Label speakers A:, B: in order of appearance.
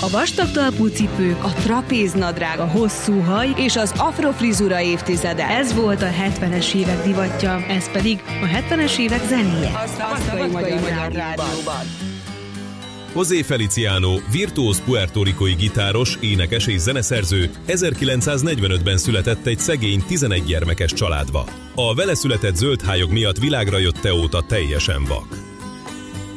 A: A vastag talpú cipők,
B: a trapéznadrág,
A: a hosszú haj
B: és az afrofrizura évtizede.
A: Ez volt a 70-es évek divatja, ez pedig a 70-es évek zenéje.
B: A Szabadkai Magyar Rádióban.
C: José Feliciano, virtuóz puertoricói gitáros, énekes és zeneszerző 1945-ben született egy szegény 11 gyermekes családba. A vele született zöldhályog miatt világra jött Teóta teljesen vak.